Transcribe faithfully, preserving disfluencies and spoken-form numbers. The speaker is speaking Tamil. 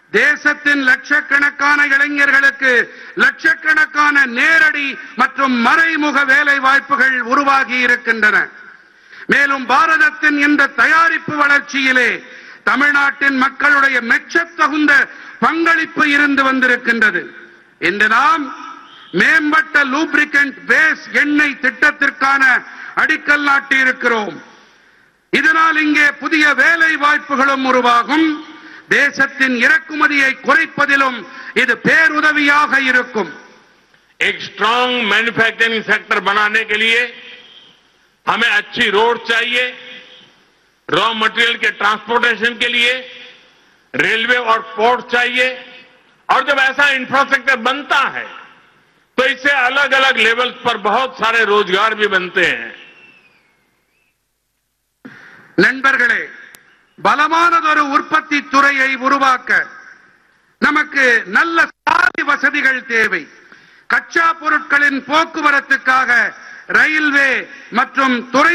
தேசத்தின் லட்சக்கணக்கான இளைஞர்களுக்கு லட்சக்கணக்கான நேரடி மற்றும் மறைமுக வேலை வாய்ப்புகள் உருவாகி இருக்கின்றன. மேலும் பாரதத்தின் இந்த தயாரிப்பு வளர்ச்சியிலே தமிழ்நாட்டின் மக்களுடைய மெச்சத்தகுந்த பங்களிப்பு இருந்து வந்திருக்கின்றது. இன்று நாம் மேம்பட்ட லூப்ரிகன்ட் பேஸ் எண்ணெய் திட்டத்திற்கான அடிக்கல் நாட்டி இருக்கிறோம். இதனால் இங்கே புதிய வேலை வாய்ப்புகளும் உருவாகும். தேசத்தின் இறக்குமதியை குறைப்பதிலும் இது பேருதவியாக இருக்கும். एक स्ट्रांग मैन्युफैक्चरिंग सेक्टर बनाने के लिए हमें अच्छी रोड चाहिए, रॉ मटेरियल के ट्रांसपोर्टेशन के लिए रेलवे और पोर्ट चाहिए, और जब ऐसा इंफ्रास्ट्रक्चर बनता है तो इससे अलग अलग लेवल्स पर बहुत सारे रोजगार भी बनते हैं. நண்பர்களே, பலமானதொரு உற்பத்தி துறையை உருவாக்க நமக்கு நல்ல சாலை வசதிகள் தேவை. கச்சா பொருட்களின் போக்குவரத்துக்காக ரயில்வே மற்றும் துறை